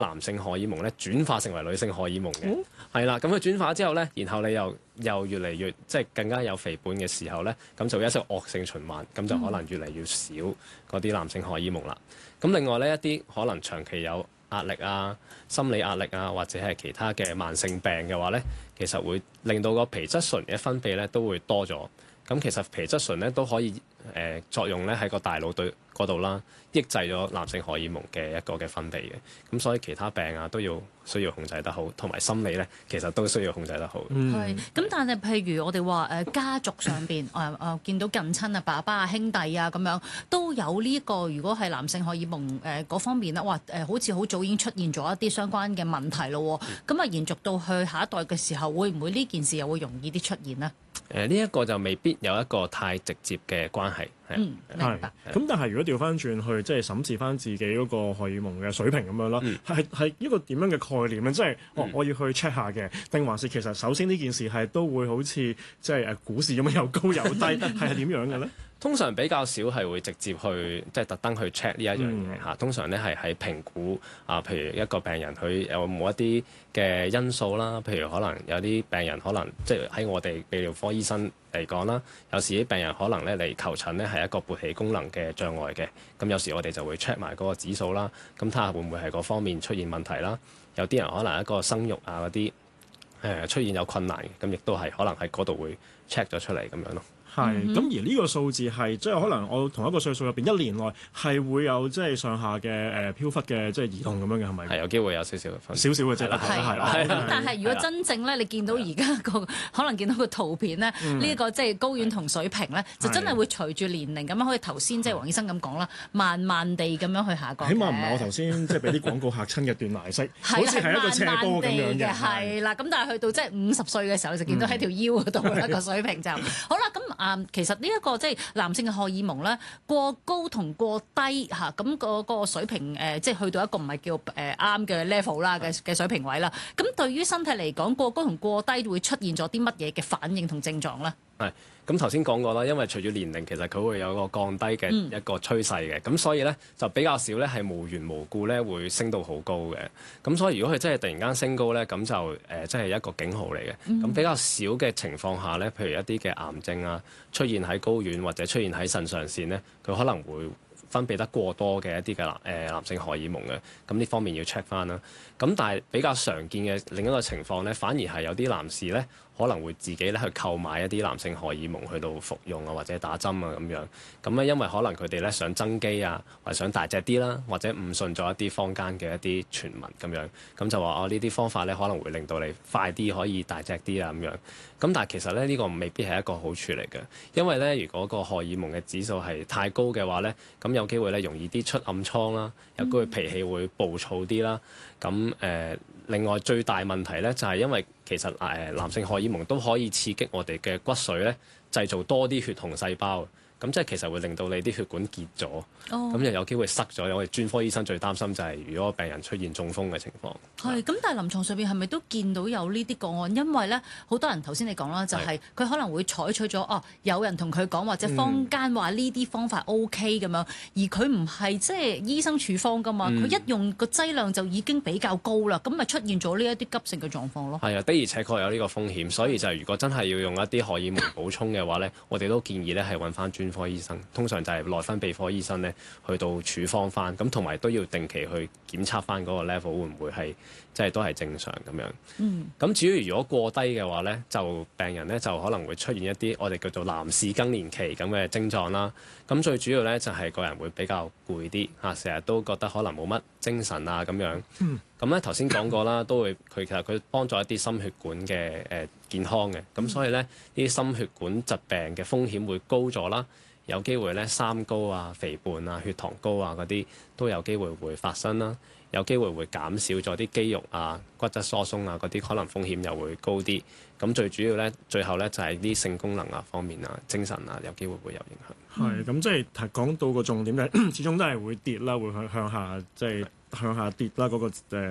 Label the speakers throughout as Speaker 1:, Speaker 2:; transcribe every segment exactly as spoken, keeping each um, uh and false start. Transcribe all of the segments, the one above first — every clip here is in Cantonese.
Speaker 1: 男性荷爾蒙咧轉化成為女性荷爾蒙嘅，係啦、嗯。咁佢轉化之後咧，然後你又又越嚟越即係更加有肥胖嘅時候咧，咁就一隻惡性循環，咁就可能越嚟越少嗰啲男性荷爾蒙啦。咁另外呢，一啲可能長期有壓力啊、心理壓力啊，或者係其他嘅慢性病嘅話咧，其實會令到個皮質醇嘅分泌咧都會多咗。咁其實皮質醇咧都可以誒、呃、作用咧喺個大腦對嗰度啦，抑制咗男性荷爾蒙嘅一個嘅分泌嘅。咁所以其他病啊都要需要控制得好，同埋心理咧其實都需要控制得好。係、
Speaker 2: 嗯。咁但係譬如我哋話誒家族上邊誒誒見到近親啊、爸爸啊、兄弟啊咁樣都有呢、這個，如果係男性荷爾蒙誒嗰、呃、方面咧，哇誒、呃、好似好早已經出現咗一啲相關嘅問題咯。咁啊、嗯、延續到去下一代嘅時候，會唔會呢件事又會容易啲出現呢？
Speaker 1: 誒呢一個就未必有一個太直接嘅關係，係。
Speaker 2: 嗯，明白。
Speaker 3: 咁但係如果調翻轉去，即係審視翻自己嗰個荷爾蒙嘅水平咁樣啦，係係、嗯、一個點樣嘅概念咧？即係哦，我要去 check 下嘅，定還是其實首先呢件事係都會好似即係誒股市咁樣有高有低，係係點樣嘅咧？
Speaker 1: 通常比較少係會直接去即係特登去 check 呢一樣嘢嚇。嗯、通常咧係喺評估啊，譬如一個病人佢有冇一啲嘅因素啦，譬如可能有啲病人可能即係喺我哋泌尿科醫生嚟講啦，有時啲病人可能咧嚟求診咧係一個勃起功能嘅障礙嘅，咁有時我哋就會 check 埋嗰個指數啦，咁睇下會唔會係嗰方面出現問題啦。有啲人可能一個生育啊嗰啲誒出現有困難嘅，咁亦都係可能喺嗰度會 check 咗出嚟咁樣咯。
Speaker 3: 係，咁、嗯、而呢個數字係即係可能我同一個歲數入邊一年內係會有即係上下嘅誒飄忽嘅即係移動咁樣嘅係咪？係
Speaker 1: 有機會有少少嘅分
Speaker 3: 少少嘅啫，係啦。
Speaker 2: 咁但係如果真正咧，你見到而家個可能見到個圖片咧，呢一個即係睾丸同水平咧，就真係會隨住年齡咁樣，好似頭先即係黃醫生咁講啦，慢慢地咁樣去下降。
Speaker 3: 起碼唔係我頭先即係俾啲廣告嚇親嘅斷崖式，好似係一個斜坡咁樣嘅。
Speaker 2: 係啦，咁但係去到即係五十歲嘅時候，你就見到喺條腰嗰度一個水平就好啦。咁啊，其實呢一個即係男性嘅荷爾蒙咧，過高同過低嚇，咁個個水平誒，即係去到一個唔係叫誒啱嘅 level 啦嘅嘅水平位啦。咁對於身體嚟講，過高同過低會出現咗啲乜嘢嘅反應同症狀咧？
Speaker 1: 係咁頭先講過啦，因為隨住年齡，其實佢會有個降低嘅一個趨勢嘅，咁、嗯、所以咧就比較少咧係無緣無故咧會升到好高嘅。咁所以如果佢真係突然間升高咧，咁就誒真係一個警號嚟嘅。咁、嗯、比較少嘅情況下咧，譬如一啲嘅癌症啊出現喺睾丸或者出現喺腎上腺咧，佢可能會分泌得過多嘅一啲嘅男誒男性荷爾蒙嘅，咁呢方面要 check 翻啦。咁但係比較常見嘅另一個情況咧，反而係有啲男士咧可能會自己咧去購買一啲男性荷爾蒙去到服用啊，或者打針啊咁樣。咁咧因為可能佢哋咧想增肌啊，或者想大隻啲啦，或者誤信咗一啲坊間嘅一啲傳聞咁樣，咁就話哦呢啲方法咧可能會令到你快啲可以大隻啲啊咁樣。咁但係其實咧呢個未必係一個好處嚟嘅，因為咧如果個荷爾蒙嘅指數係太高嘅話咧，咁有機會咧容易啲出暗瘡啦，有機會脾氣會暴躁啲啦。咁誒、呃，另外最大問題咧就係因為其實誒、呃、男性荷爾蒙都可以刺激我哋嘅骨髓咧製造多啲血紅細胞。咁即係其實會令到你啲血管結咗，咁又、oh. 有機會塞咗。我哋專科醫生最擔心就係如果個病人出現中風嘅情況。
Speaker 2: 係，咁但係臨床上邊係咪都見到有呢啲個案？因為咧好多人頭先你講啦，就係、是、佢可能會採取咗哦，有人同佢講或者坊間話呢啲方法 OK 咁樣，嗯、而佢唔係即係醫生處方㗎嘛，佢、嗯、一用個劑量就已經比較高啦，咁咪出現咗呢一啲急性嘅狀況咯。係啊，
Speaker 1: 的而且確有呢個風險，所以就係如果真係要用一啲荷爾蒙補充嘅話咧，我哋都建議咧係揾翻專科醫生，通常就係內分泌科醫生咧，去到處方翻，咁同埋都要定期去檢測翻嗰個 level 會唔會係即係都係正常咁樣。嗯。咁至於如果過低嘅話咧，就病人咧就可能會出現一啲我哋叫做男士更年期咁嘅症狀啦。咁最主要咧就係個人會比較攰啲嚇，成日都覺得可能冇乜精神啊咁樣。嗯。咁咧頭先講過啦，都會佢其實佢幫助一啲心血管嘅誒健康嘅，咁所以咧呢啲心血管疾病嘅風險會高咗啦。有機會咧三高啊、肥胖啊、血糖高啊嗰啲都有機會會發生啦。有機會會減少咗啲肌肉啊、骨質疏鬆啊嗰啲，可能風險又會高啲。咁最主要咧，最後咧就係啲性功能啊方面啊、精神啊，有機會會有影響。
Speaker 3: 係咁，即係講到個重點就係，始終都係會跌啦，會向向下即係向下跌啦嗰個誒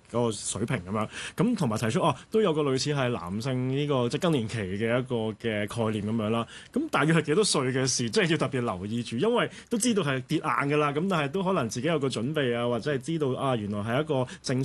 Speaker 3: 嗰個水平咁樣。咁同埋提出哦、啊，都有個類似係男性呢、這個即係更年期嘅一個嘅概念咁樣啦。咁大約係幾多歲嘅事，即係要特別留意住，因為都知道係跌硬㗎啦。咁但係都可能自己有個準備啊，或者係知道啊，原來係一個正